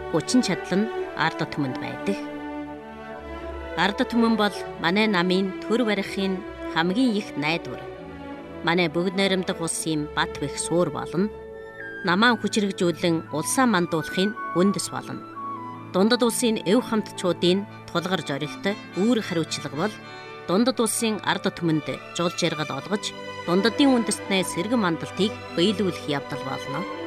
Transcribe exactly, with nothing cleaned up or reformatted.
хүчин чадал нь ард түмэнд байдаг. Ард түмэн бол манай намын төр барихын хамгийн их найдвар. Манай бүгд найрамдах улсын бат бэх суур болно. Намаа хүчрэгжүүлэн улсаа мандуулахын үндэс болно. Дундад улсын эв хамтчуудын тулгар зорилт үүрэг хариуцлага бол дундад улсын ард түмэнд жол жаргал олгож дундадын үндэстнээ сэргэн мандалтыг биелүүлэх явдал болно.